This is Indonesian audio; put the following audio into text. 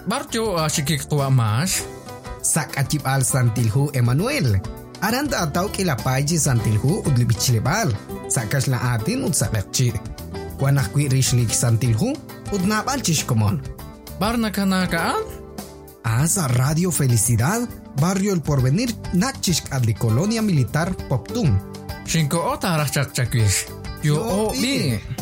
Barjo sikik tua mas. Sak acip al santilhu Emmanuel. Aranda atau kilapaji santilhu udli bichlebal. Sakas la atin ud sakakci. Wanah kui rishlik santilhu ud napal chishkomon. Barna kanakaan? Asa Radio Felicidad, Barrio El Porvenir, Nachishk adli Colonia Militar Poptum. Shinko ota rachak chakwish. Yo o bi.